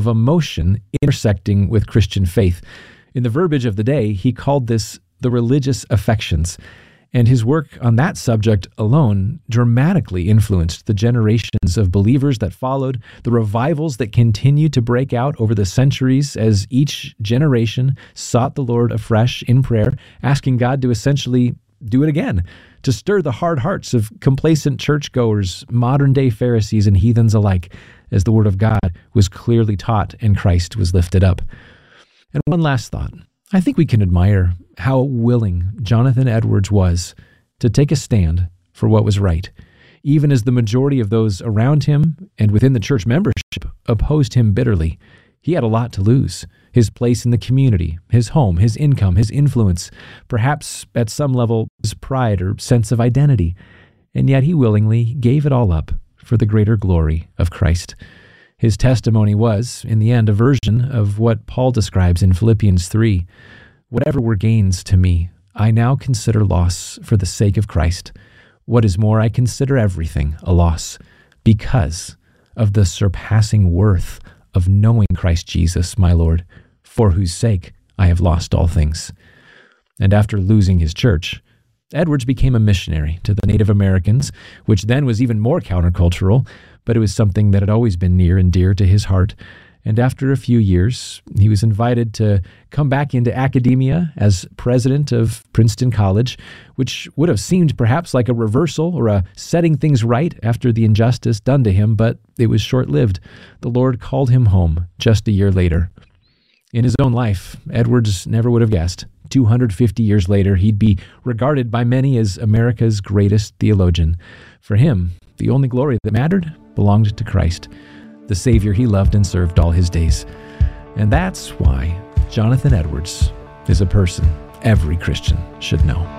of emotion intersecting with Christian faith. In the verbiage of the day, he called this the religious affections. And his work on that subject alone dramatically influenced the generations of believers that followed, the revivals that continued to break out over the centuries as each generation sought the Lord afresh in prayer, asking God to essentially do it again, to stir the hard hearts of complacent churchgoers, modern-day Pharisees and heathens alike, as the Word of God was clearly taught and Christ was lifted up. And one last thought. I think we can admire how willing Jonathan Edwards was to take a stand for what was right, even as the majority of those around him and within the church membership opposed him bitterly. He had a lot to lose: his place in the community, his home, his income, his influence, perhaps at some level his pride or sense of identity. And yet he willingly gave it all up for the greater glory of Christ. His testimony was, in the end, a version of what Paul describes in Philippians 3. Whatever were gains to me, I now consider loss for the sake of Christ. What is more, I consider everything a loss because of the surpassing worth of knowing Christ Jesus, my Lord, for whose sake I have lost all things. And after losing his church, Edwards became a missionary to the Native Americans, which then was even more countercultural, but it was something that had always been near and dear to his heart. And after a few years, he was invited to come back into academia as president of Princeton College, which would have seemed perhaps like a reversal or a setting things right after the injustice done to him, but it was short-lived. The Lord called him home just a year later. In his own life, Edwards never would have guessed 250 years later, he'd be regarded by many as America's greatest theologian. For him, the only glory that mattered belonged to Christ, the Savior he loved and served all his days. And that's why Jonathan Edwards is a person every Christian should know.